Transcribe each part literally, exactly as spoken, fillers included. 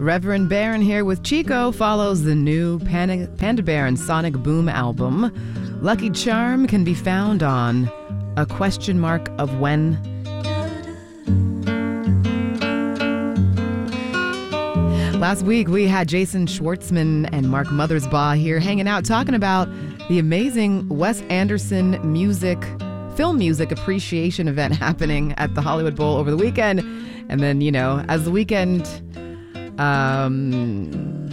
Reverend Baron here with Chico follows the new Panda, Panda Bear and Sonic Boom album. Lucky Charm can be found on A Question Mark of When. Last week, we had Jason Schwartzman and Mark Mothersbaugh here hanging out, talking about the amazing Wes Anderson music, film music appreciation event happening at the Hollywood Bowl over the weekend. And then, you know, as the weekend um,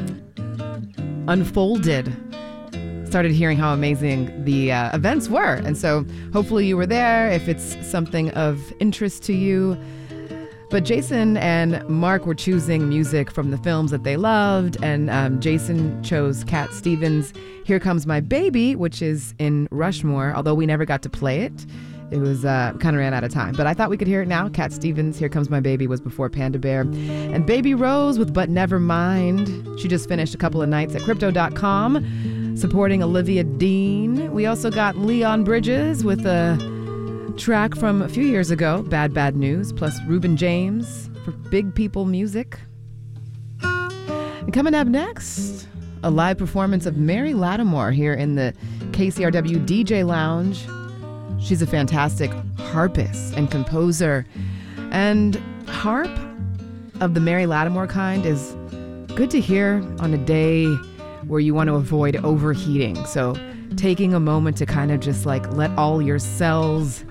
unfolded, started hearing how amazing the uh, events were. And so hopefully you were there if it's something of interest to you. But Jason and Mark were choosing music from the films that they loved, and um, Jason chose Cat Stevens' Here Comes My Baby, which is in Rushmore, although we never got to play it. It was uh, kind of ran out of time, but I thought we could hear it now. Cat Stevens' Here Comes My Baby was before Panda Bear. And Baby Rose with But Never Mind. She just finished a couple of nights at Crypto dot com, supporting Olivia Dean. We also got Leon Bridges with a track from a few years ago, Bad Bad News, plus Reuben James for Big People Music. And coming up next, a live performance of Mary Lattimore here in the K C R W D J Lounge. She's a fantastic harpist and composer. And harp of the Mary Lattimore kind is good to hear on a day where you want to avoid overheating. So taking a moment to kind of just like let all your cells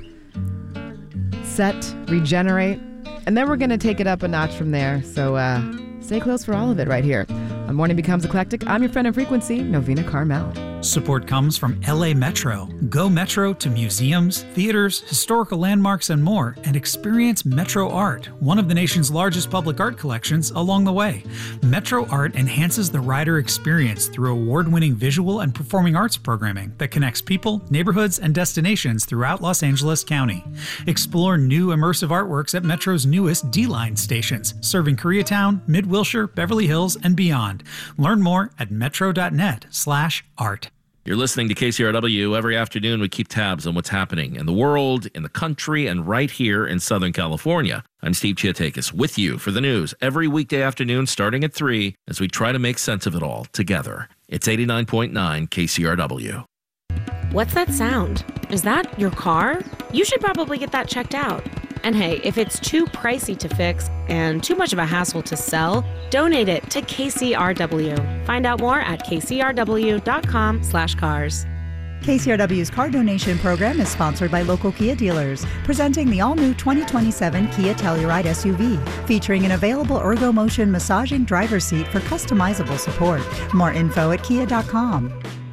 set, regenerate, and then we're going to take it up a notch from there. So uh, stay close for all of it right here on Morning Becomes Eclectic. I'm your friend of frequency, Novena Carmel. Support comes from L A Metro. Go Metro to museums, theaters, historical landmarks, and more, and experience Metro Art, one of the nation's largest public art collections, along the way. Metro Art enhances the rider experience through award-winning visual and performing arts programming that connects people, neighborhoods, and destinations throughout Los Angeles County. Explore new immersive artworks at Metro's newest D-Line stations, serving Koreatown, Mid-Wilshire, Beverly Hills, and beyond. Learn more at metro.net slash art. You're listening to K C R W. Every afternoon, we keep tabs on what's happening in the world, in the country, and right here in Southern California. I'm Steve Chiatakis with you for the news every weekday afternoon starting at three as we try to make sense of it all together. It's eighty-nine point nine K C R W. What's that sound? Is that your car? You should probably get that checked out. And hey, if it's too pricey to fix and too much of a hassle to sell, donate it to K C R W. Find out more at kcrw.com slash cars. K C R W's car donation program is sponsored by local Kia dealers, presenting the all-new twenty twenty-seven Kia Telluride S U V, featuring an available ErgoMotion massaging driver's seat for customizable support. More info at kia dot com.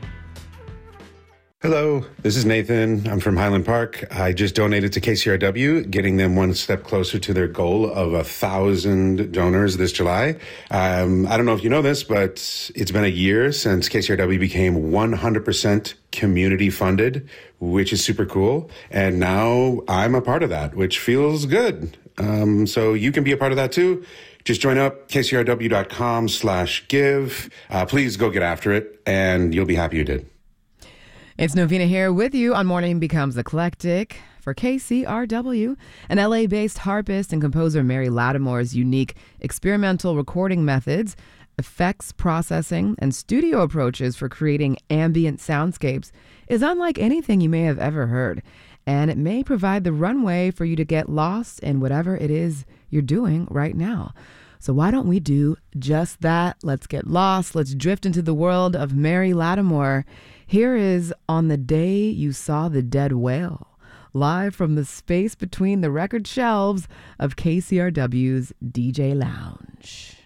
Hello, this is Nathan. I'm from Highland Park. I just donated to K C R W, getting them one step closer to their goal of a thousand donors this July. Um, I don't know if you know this, but it's been a year since K C R W became one hundred percent community funded, which is super cool. And now I'm a part of that, which feels good. Um, so you can be a part of that too. Just join up, kcrw.com slash give. Uh, please go get after it, and you'll be happy you did. It's Novena here with you on Morning Becomes Eclectic for K C R W. An L A-based harpist and composer, Mary Lattimore's unique experimental recording methods, effects processing, and studio approaches for creating ambient soundscapes is unlike anything you may have ever heard. And it may provide the runway for you to get lost in whatever it is you're doing right now. So why don't we do just that? Let's get lost. Let's drift into the world of Mary Lattimore. Here is On the Day You Saw the Dead Whale, live from the space between the record shelves of K C R W's D J Lounge.